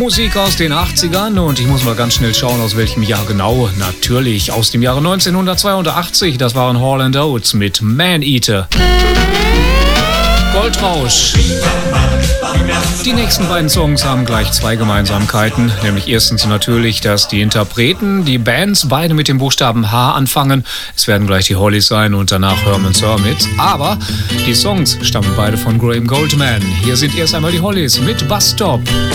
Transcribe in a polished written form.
Musik aus den 80ern und ich muss mal ganz schnell schauen, aus welchem Jahr genau. Natürlich aus dem Jahre 1982, das waren Hall & Oates mit Man-Eater. Goldrausch. Die nächsten beiden Songs haben gleich zwei Gemeinsamkeiten, nämlich erstens natürlich, dass die Interpreten, die Bands, beide mit dem Buchstaben H anfangen. Es werden gleich die Hollies sein und danach Herman's Hermits. Aber die Songs stammen beide von Graham Gouldman. Hier sind erst einmal die Hollies mit Bus Stop.